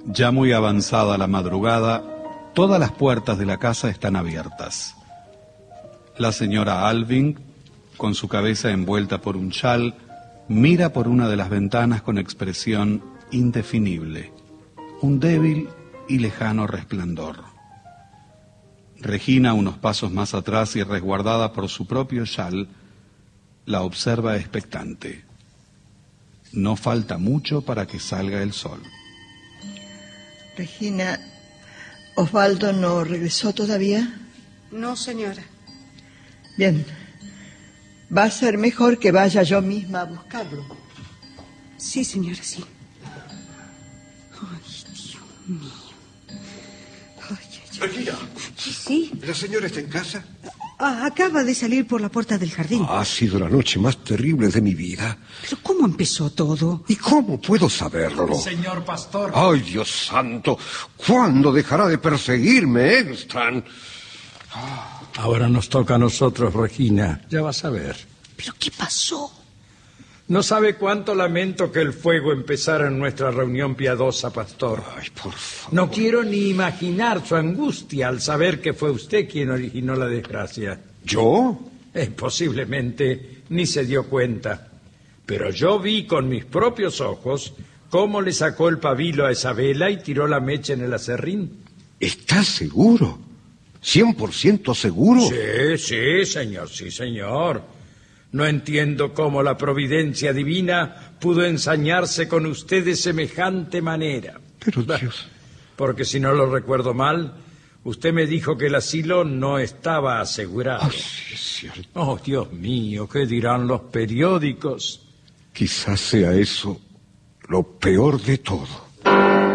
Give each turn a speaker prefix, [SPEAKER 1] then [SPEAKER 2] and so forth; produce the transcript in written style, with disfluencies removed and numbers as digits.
[SPEAKER 1] Ya muy avanzada la madrugada, todas las puertas de la casa están abiertas. La señora Alving, con su cabeza envuelta por un chal, mira por una de las ventanas con expresión indefinible, un débil y lejano resplandor. Regina, unos pasos más atrás y resguardada por su propio chal, la observa expectante. No falta mucho para que salga el sol.
[SPEAKER 2] Regina, ¿Osvaldo no regresó todavía?
[SPEAKER 3] No, señora.
[SPEAKER 2] Bien. Va a ser mejor que vaya yo misma a buscarlo.
[SPEAKER 3] Sí, señora, sí. Ay, Dios mío.
[SPEAKER 4] Regina.
[SPEAKER 3] Sí.
[SPEAKER 4] ¿La señora está en casa?
[SPEAKER 3] Acaba de salir por la puerta del jardín.
[SPEAKER 4] Ha sido la noche más terrible de mi vida.
[SPEAKER 3] ¿Pero cómo empezó todo?
[SPEAKER 4] ¿Y cómo puedo saberlo?
[SPEAKER 5] Señor pastor.
[SPEAKER 4] ¡Ay, Dios santo! ¿Cuándo dejará de perseguirme, Engstrand?
[SPEAKER 5] Ahora nos toca a nosotros, Regina. Ya vas a ver.
[SPEAKER 3] ¿Pero qué pasó?
[SPEAKER 5] No sabe cuánto lamento que el fuego empezara en nuestra reunión piadosa, pastor.
[SPEAKER 4] Ay, por favor.
[SPEAKER 5] No quiero ni imaginar su angustia al saber que fue usted quien originó la desgracia.
[SPEAKER 4] ¿Yo?
[SPEAKER 5] Posiblemente ni se dio cuenta. Pero yo vi con mis propios ojos cómo le sacó el pabilo a esa vela y tiró la mecha en el aserrín.
[SPEAKER 4] ¿Estás seguro? ¿100% seguro?
[SPEAKER 5] Sí, señor, sí, señor. No entiendo cómo la providencia divina pudo ensañarse con usted de semejante manera.
[SPEAKER 4] Pero Dios...
[SPEAKER 5] Porque si no lo recuerdo mal, usted me dijo que el asilo no estaba asegurado.
[SPEAKER 4] Oh, sí, es cierto.
[SPEAKER 5] Oh, Dios mío, ¿qué dirán los periódicos?
[SPEAKER 4] Quizás sea eso lo peor de todo.